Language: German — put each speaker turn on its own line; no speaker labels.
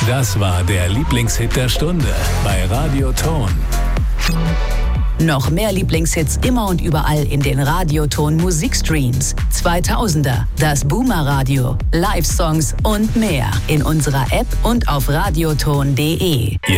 Das war der Lieblingshit der Stunde bei Radio Ton.
Noch mehr Lieblingshits immer und überall in den Radioton Musikstreams. 2000er, das Boomer Radio, Live-Songs und mehr in unserer App und auf radioton.de.